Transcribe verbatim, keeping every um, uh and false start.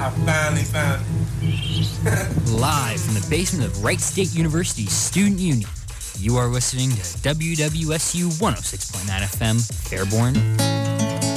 I finally found it. Live from the basement of Wright State University's Student Union, you are listening to W W S U one oh six point nine F M, Fairborn,